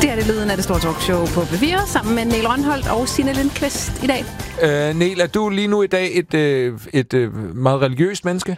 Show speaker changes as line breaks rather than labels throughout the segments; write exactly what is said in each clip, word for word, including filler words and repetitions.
Det er det lyden af det store talkshow på P fire, sammen med Niel Rønholdt og Signe Lindqvist i dag.
Øh, Niel, er du lige nu i dag et, øh, et øh, meget religiøst menneske?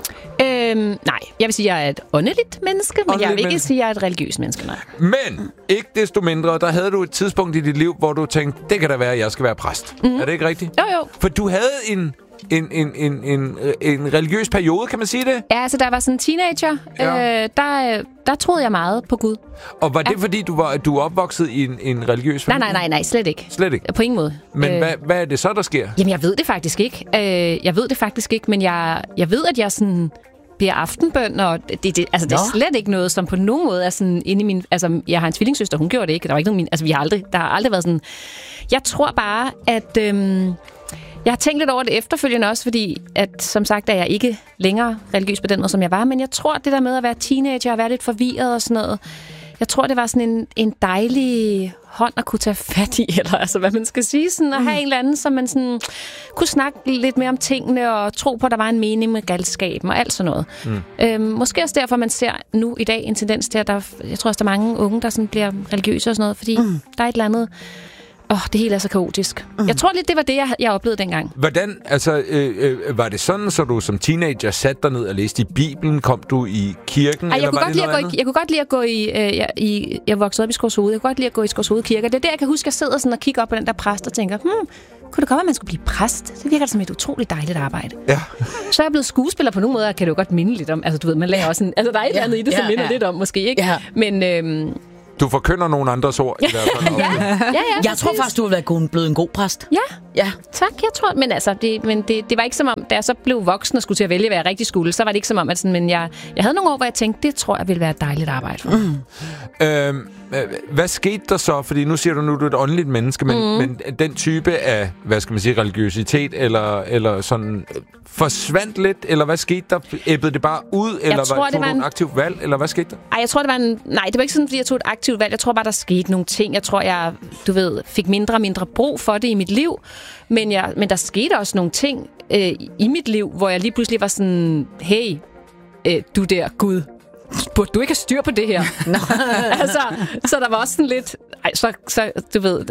Øhm, nej, jeg vil sige, at jeg er et åndeligt menneske, men
åndeligt
jeg vil ikke
menneske.
sige, at jeg er et religiøst menneske, nej.
Men ikke desto mindre, der havde du et tidspunkt i dit liv, hvor du tænkte, det kan da være, at jeg skal være præst. Mm. Er det ikke rigtigt?
Jo, jo.
For du havde en... En, en, en, en, en religiøs periode, kan man sige det?
Ja, altså da jeg var sådan en teenager,
ja.
øh, der, der troede jeg meget på Gud.
Og var det,
ja.
fordi du var du er opvokset i en, en religiøs familie?
Nej, nej, nej, nej, slet ikke.
Slet ikke?
På ingen måde.
Men
øh,
hvad, hvad er det så, der sker?
Jamen, jeg ved det faktisk ikke. Øh, jeg ved det faktisk ikke, men jeg, jeg ved, at jeg sådan... bliver aftenbøn, og det, det, altså, det er slet ikke noget, som på nogen måde er sådan inde i min... Altså, jeg har en tvillingssøster, hun gjorde det ikke. Der var ikke nogen min... Altså, vi har aldrig... Der har aldrig været sådan... Jeg tror bare, at... Øhm, jeg har tænkt lidt over det efterfølgende også, fordi at, som sagt, er jeg ikke længere religiøs på den måde, som jeg var, men jeg tror, det der med at være teenager og være lidt forvirret og sådan noget, jeg tror, det var sådan en, en dejlig hånd at kunne tage fat i, eller altså, hvad man skal sige, sådan, at have en eller anden, som man sådan, kunne snakke lidt mere om tingene, og tro på, at der var en mening med galskaben, og alt sådan noget. Mm. Øhm, måske også derfor, man ser nu i dag en tendens til, at der, jeg tror også, der er mange unge, der sådan bliver religiøse og sådan noget, fordi mm. der er et eller andet. Åh, oh, det hele er så kaotisk. Mm. Jeg tror lidt, det var det, jeg, jeg oplevede dengang.
Hvordan, altså, øh, øh, var det sådan, så du som teenager satte dig ned og læste i Bibelen? Kom du i kirken,
Ej, jeg
eller
kunne
var
godt
det
lide
noget
at gå i, Jeg kunne godt lide at gå i... Øh, jeg, i jeg voksede op i Skovshoved. Jeg kunne godt lide at gå i Skovshoved Kirke. Det er der, jeg kan huske, at jeg sidder sådan og kigger op på den der præst og tænker, hmm, kunne det komme, at man skulle blive præst? Det virker som et utroligt dejligt arbejde.
Ja.
Så er jeg blevet skuespiller på nogle måder, kan det jo godt minde lidt om. Altså, du ved, man lærer også en... Altså, der er et eller andet i det, som
ja,
minder
ja.
lidt om, måske, ikke?
Ja.
Men... Øh,
Du forkynder nogle andres ord i hvert fald.
ja, ja, ja,
jeg tror faktisk, du har været god, blevet en god præst.
Ja,
ja.
Tak, jeg tror. Men altså, det, men det, det var ikke som om, da jeg så blev voksen og skulle til at vælge, hvad jeg rigtig skulle, så var det ikke som om, at sådan, men jeg, jeg havde nogle år, hvor jeg tænkte, det tror jeg ville være et dejligt arbejde for.
Mm. Øhm, hvad skete der så? Fordi nu siger du nu, du er et åndeligt menneske, men, mm. men den type af, hvad skal man sige, religiøsitet, eller, eller sådan, forsvandt lidt, eller hvad skete der? Æbbede det bare ud, eller
tror,
var, tog
det var
du
en...
et aktivt valg, eller hvad skete der?
Ej, jeg tror, det var en... Nej, det var ikke sådan, fordi jeg tog et aktivt valg. Jeg tror bare, der skete nogle ting. Jeg tror, jeg, du ved, fik mindre og mindre brug for det i mit liv. Men, jeg, men der skete også nogle ting øh, i mit liv, hvor jeg lige pludselig var sådan, hey, øh, du der, Gud, burde du ikke have styr på det her? altså, så der var også sådan lidt... Ej, så, så du ved,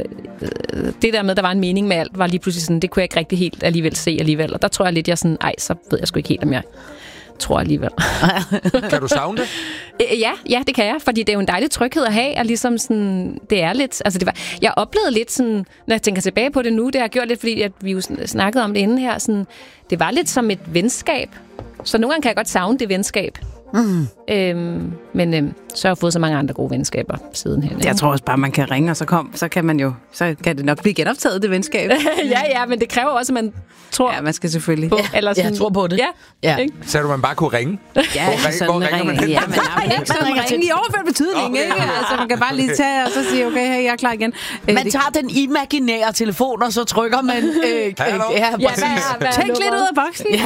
det der med, der var en mening med alt, var lige pludselig sådan, det kunne jeg ikke rigtig helt alligevel se alligevel. Og der tror jeg lidt, jeg sådan, ej, så ved jeg sgu ikke helt, om jeg tror alligevel.
Kan du savne det?
Ja, ja, det kan jeg, fordi det er jo en dejlig tryghed at have, og ligesom sådan, det er lidt, altså det var, jeg oplevede lidt sådan, når jeg tænker tilbage på det nu, det har jeg gjort lidt, fordi at vi jo snakkede om det inden her, sådan, det var lidt som et venskab, så nogle gange kan jeg godt savne det venskab. Mm. Øhm, men øhm, så har jeg fået så mange andre gode venskaber sidenhen.
Jeg tror også bare, man kan ringe, og så, kom, så kan man jo, så kan det nok blive genoptaget, det venskab.
ja, ja, men det kræver også, at man tror.
Ja, man skal selvfølgelig.
På,
ja,
eller sådan,
jeg tror på det.
Ja,
ja.
Så du, man bare kunne ringe?
Ja,
hvor, ring, hvor ringer man hen?
Ja, men nej, men ikke sådan
ringer
ringe i overført betydning,
okay.
ikke? Altså, man kan bare lige tage og så sige, okay, hey, jeg er klar igen.
Man tager den imaginære telefon, og så trykker man... Øh,
Hallo?
ja,
ja, hvad, hvad
Tænk lidt ud af boksen. Ja.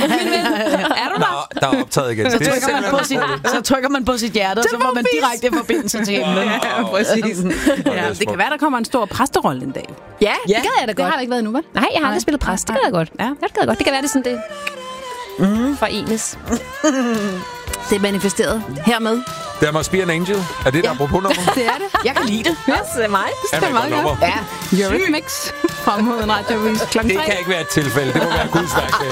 Er du der?
Nå, der er optaget igen.
Så trykker, man på sit, så trykker man på sit hjerte, og så får man direkte forbindelse til himlen.
Ja, præcis. Ja, det kan være, der kommer en stor præsterolle en dag.
Ja, det gad jeg da godt.
Det har der ikke været endnu, vel?
Nej, jeg har aldrig spillet præst. Det gad jeg godt.
Ja,
det gad jeg godt. Det kan være, det sådan, det mm. forenes.
Det er manifesteret hermed.
Der must be an angel. Er det et apropos nummer?
Det er det.
Jeg kan lide det.
Ja, det er mig.
Det er meget godt. Ja. Eurythmics fra mod en radiovis klokken
Det
tre.
kan ikke være et tilfælde. Det må være Guds værk.